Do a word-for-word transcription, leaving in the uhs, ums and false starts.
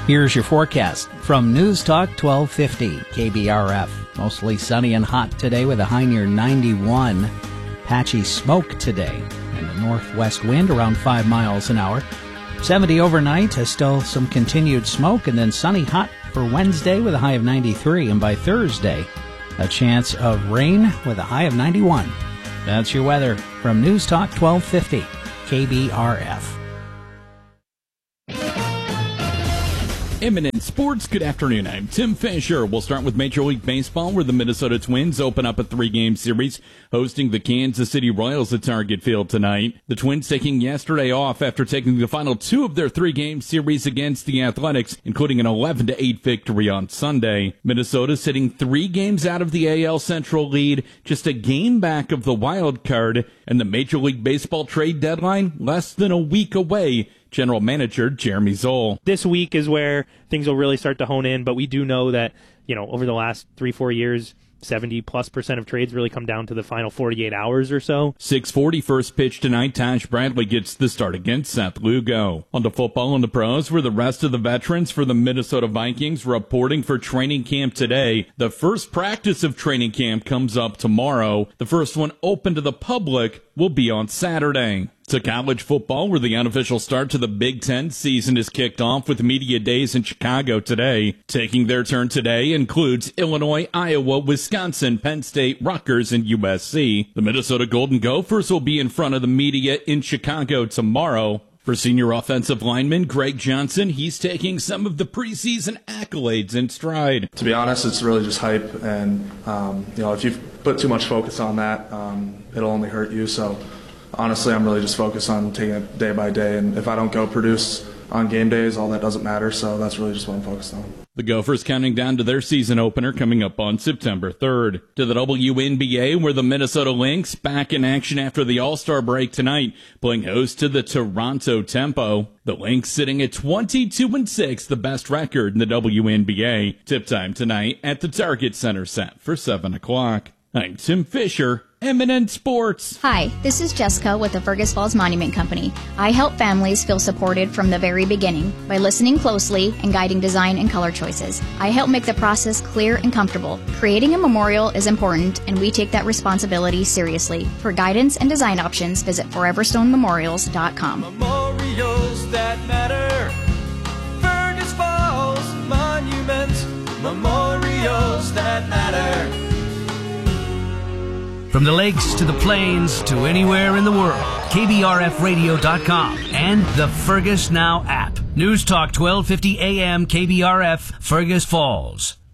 Here's your forecast from News Talk twelve fifty K B R F. Mostly sunny and hot today with a high near ninety-one. Patchy smoke today and a northwest wind around five miles an hour. seventy overnight, has still some continued smoke, and then sunny hot for Wednesday with a high of ninety-three. And by Thursday, a chance of rain with a high of ninety-one. That's your weather from News Talk twelve fifty K B R F. Eminent Sports, good afternoon. I'm Tim Fisher. We'll start with Major League Baseball, where the Minnesota Twins open up a three-game series, hosting the Kansas City Royals at Target Field tonight. The Twins taking yesterday off after taking the final two of their three-game series against the Athletics, including an eleven to eight victory on Sunday. Minnesota sitting three games out of the A L Central lead, just a game back of the wild card, and the Major League Baseball trade deadline less than a week away. General Manager Jeremy Zoll. This week is where things will really start to hone in, but we do know that, you know, over the last three, four years, seventy plus percent of trades really come down to the final forty-eight hours or so. six forty first pitch tonight. Taj Bradley gets the start against Seth Lugo. On to football and the pros, where the rest of the veterans for the Minnesota Vikings reporting for training camp today. The first practice of training camp comes up tomorrow. The first one open to the public will be on Saturday. To college football, where the unofficial start to the Big Ten season is kicked off with media days in Chicago today. Taking their turn today includes Illinois, Iowa, Wisconsin, Penn State, Rutgers, and U S C. The Minnesota Golden Gophers will be in front of the media in Chicago tomorrow. For senior offensive lineman Greg Johnson, he's taking some of the preseason accolades in stride. To be honest, it's really just hype, and um, you know, if you put too much focus on that, um, it'll only hurt you. So honestly, I'm really just focused on taking it day by day, and if I don't go produce on game days, all that doesn't matter, so that's really just what I'm focused on. The Gophers counting down to their season opener coming up on September third. To the W N B A, where the Minnesota Lynx back in action after the All-Star break tonight, playing host to the Toronto Tempo. The Lynx sitting at twenty-two and six, the best record in the W N B A. Tip time tonight at the Target Center set for seven o'clock. I'm Tim Fisher, Eminent Sports. Hi, this is Jessica with the Fergus Falls Monument Company. I help families feel supported from the very beginning by listening closely and guiding design and color choices. I help make the process clear and comfortable. Creating a memorial is important, and we take that responsibility seriously. For guidance and design options, visit forever stone memorials dot com. Memorials that matter. Fergus Falls Monument. Memorials that matter. From the lakes to the plains to anywhere in the world, K B R F radio dot com and the Fergus Now app. News Talk twelve fifty A M K B R F, Fergus Falls.